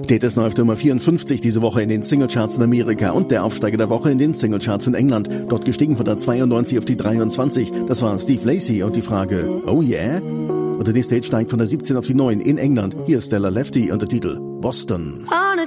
Tate ist neu auf Nummer 54 diese Woche in den Singlecharts in Amerika und der Aufsteiger der Woche in den Singlecharts in England. Dort gestiegen von der 92 auf die 23. Das war Steve Lacy und die Frage, oh yeah? Und der Stage steigt von der 17 auf die 9 in England. Hier ist Stella Lefty und der Titel Boston. On a